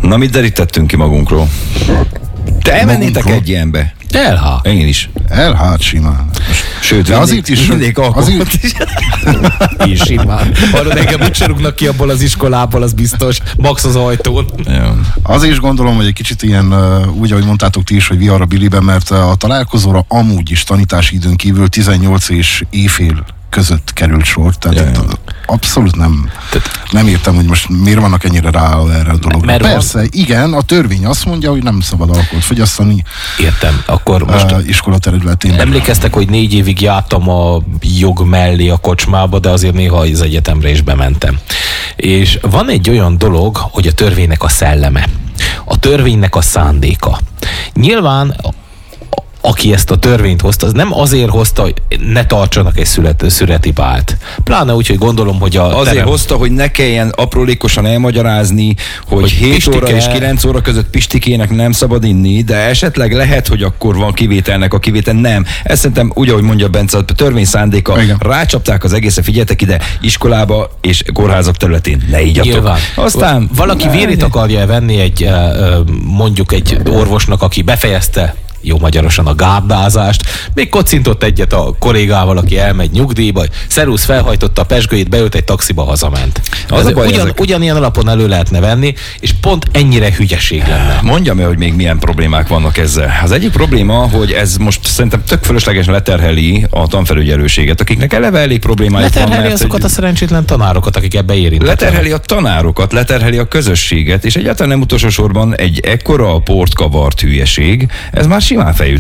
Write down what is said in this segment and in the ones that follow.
Na, mit derítettünk ki magunkról? Te elmennétek egy ilyenbe? Elha. Én is. Elhát simán. Sőt, azért is. Azért is. Én simán. Arra nekem úgy se rúgnak ki abból az iskolából, az biztos. Max az ajtón. Ja. Azért is gondolom, hogy egy kicsit ilyen, úgy, ahogy mondtátok ti is, hogy vihar a biliben, mert a találkozóra amúgy is tanítási időn kívül 18 és éjfél között került sor, tehát abszolút nem értem, hogy most miért vannak ennyire rá erre a dologra. Persze, igen, a törvény azt mondja, hogy nem szabad alkoholt fogyasztani. Értem, akkor most iskola területén. Emlékeztek, hogy 4 évig jártam a jog mellé a kocsmába, de azért néha az egyetemre is bementem. És van egy olyan dolog, hogy a törvénynek a szelleme, a törvénynek a szándéka. Nyilván aki ezt a törvényt hozta, az nem azért hozta, hogy ne tartsanak egy születi bált. Pláne úgy, hogy gondolom, hogy azért hozta, hogy ne kelljen aprólékosan elmagyarázni, hogy 7 óra és 9 óra között Pistikének nem szabad inni, de esetleg lehet, hogy akkor van kivételnek a kivétel. Nem. Ezt szerintem úgy, ahogy mondja Bence, a törvény szándéka, rácsapták az egészet, figyeljetek ide, iskolába és kórházak területén ne ígyatok. Nyilván. Aztán valaki vérét akarja venni mondjuk egy orvosnak, aki befejezte jó magyarosan a gárdázást, még kocintott egyet a kollégával, aki elmegy nyugdíjba, szerusz, felhajtotta a pezsgőjét, beült egy taxiba, hazament. Ugyanilyen alapon elő lehetne venni, és pont ennyire hülyeség lenne. Mondjam el, hogy még milyen problémák vannak ezzel. Az egyik probléma, hogy ez most szerintem tök fölöslegesen leterheli a tanfelügyelőséget, akiknek eleve elég problémájuk van. Leterheli azokat a szerencsétlen tanárokat, akik ebbe érintettek. Leterheli a tanárokat, leterheli a közösséget, és egyáltalán nem utolsó sorban egy ekkora port kavart hülyeség, ez már simán feljut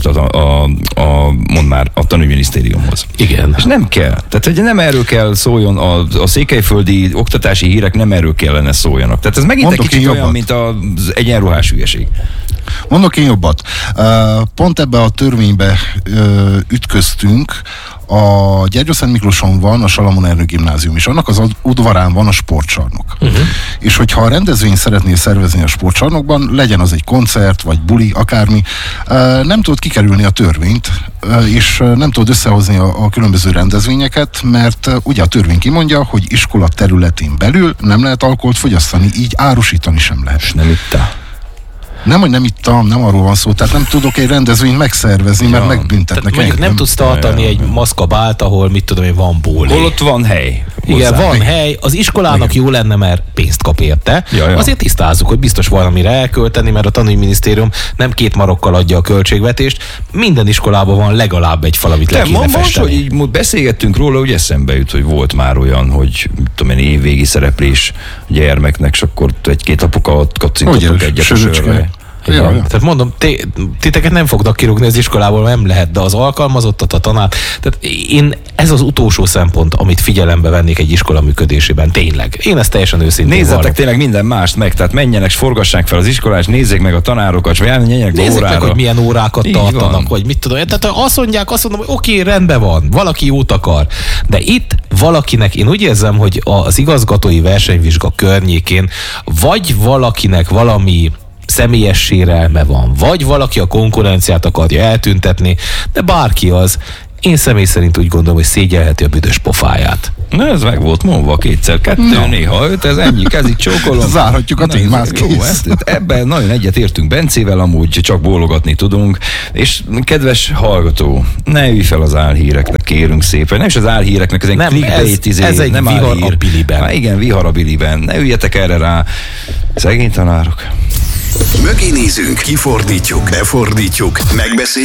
a tanügyminisztériumhoz. Igen. És nem kell. Tehát, hogy nem erről kell szóljon, a székelyföldi oktatási hírek nem erről kellene szóljanak. Tehát ez megint egy kicsit olyan, mint az egyenruhás hülyeség. Mondok én jobbat. Pont ebbe a törvénybe ütköztünk. A Gyergyószent Miklóson van a Salamon Ernő gimnázium, és annak az udvarán van a sportcsarnok. És hogyha a rendezvényt szeretnél szervezni a sportcsarnokban, legyen az egy koncert, vagy buli, akármi, nem tudod kikerülni a törvényt, és nem tudod összehozni a különböző rendezvényeket, mert ugye a törvény kimondja, hogy iskola területén belül nem lehet alkoholt fogyasztani, így árusítani sem lehet. És nem ittál. Nem, hogy nem ittam, nem arról van szó, tehát nem tudok egy rendezvényt megszervezni, mert megbüntetnek. Mondjuk nem tudsz tartani egy maszkabált, ahol mit tudom én, van bóli. Hol ott van hely. Igen, van hely. Az iskolának jó lenne, mert pénzt kap érte. Azért tisztázzuk, hogy biztos valamire elkölteni, mert a tanügyminisztérium nem 2 marokkal adja a költségvetést. Minden iskolában van legalább egy fal, amit le kéne festeni. Most, hogy így beszélgettünk róla, hogy eszembe jut, hogy volt már olyan, hogy tudom én, évvégi szereplés gyermeknek, és akkor 1-2 apuka ott kacintottuk egyet a sörre. Ja. Tehát mondom, titeket nem fognak kirúgni az iskolából, nem lehet, de az alkalmazottat, a tanát. Tehát ez az utolsó szempont, amit figyelembe vennék egy iskola működésében. Tényleg. Én ezt teljesen őszintén nézzetek tényleg minden mást meg, tehát menjenek, forgassák fel az iskolát, és nézzék meg a tanárokat, vagy elmenjenek be órára. Meg, hogy milyen órákat tartanak, vagy mit tudom. Tehát azt mondom, hogy oké, rendben van, valaki jót akar. De itt valakinek, én úgy érzem, hogy az igazgatói versenyvizsga környékén vagy valakinek valami személyes sérelme van, vagy valaki a konkurenciát akarja eltüntetni, de bárki az, én személy szerint úgy gondolom, hogy szégyelheti a büdös pofáját. Na, ez meg volt mondva 2x2, néha 5, ez ennyi, kezit csókolom. Zárhatjuk a témát, kész. Ebben nagyon egyet értünk Bencével, amúgy csak bólogatni tudunk, és kedves hallgató, ne ülj fel az álhíreknek, kérünk szépen, nem is az álhíreknek, ez egy clickbait, ez egy nem vihar a biliben. Há, igen, vihar a biliben, ne üljetek erre rá, szegény tanárok. Mögé nézünk, kifordítjuk, befordítjuk, megbeszéljük.